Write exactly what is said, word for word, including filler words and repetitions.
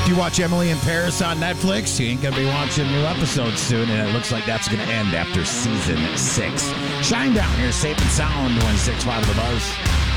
you watch Emily in Paris on Netflix, you ain't going to be watching new episodes soon, and it looks like that's going to end after season six. Shine down here, safe and sound, one six five of the Buzz.